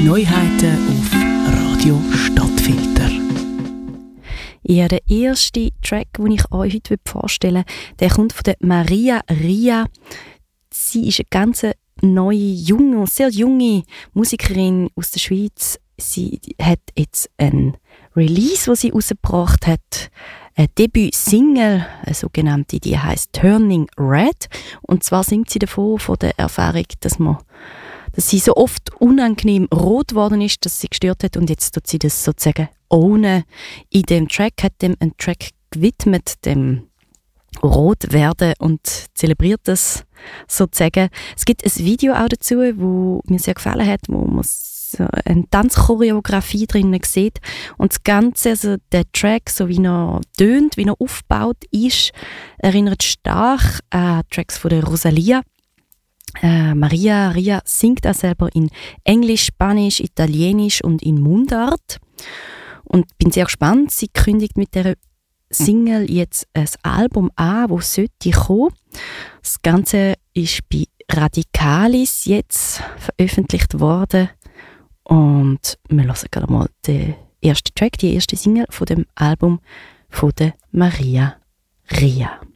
Neuheiten auf Radio Stadtfilter. Ja, der erste Track, den ich euch heute vorstellen will, der kommt von der Maria Ria. Sie ist eine ganz neue, sehr junge Musikerin aus der Schweiz. Sie hat jetzt ein Release, das sie rausgebracht hat. Eine Debüt-Single, eine sogenannte, die heisst Turning Red. Und zwar singt sie davon, von der Erfahrung, dass sie so oft unangenehm rot geworden ist, dass sie gestört hat. Und jetzt tut sie das sozusagen ohne in dem Track, hat dem einen Track gewidmet, dem rot werden, und zelebriert das sozusagen. Es gibt ein Video auch dazu, wo mir sehr gefallen hat, wo man eine Tanzchoreografie drin sieht. Und das Ganze, also der Track, so wie er tönt, wie er aufgebaut ist, erinnert stark an Tracks von der Rosalia. Maria Ria singt auch selber in Englisch, Spanisch, Italienisch und in Mundart. Und bin sehr gespannt. Sie kündigt mit der Single jetzt ein Album an, das sollte kommen. Das Ganze ist bei Radicalis jetzt veröffentlicht worden. Und wir hören gerade mal den ersten Track, die erste Single von dem Album von der Maria Ria.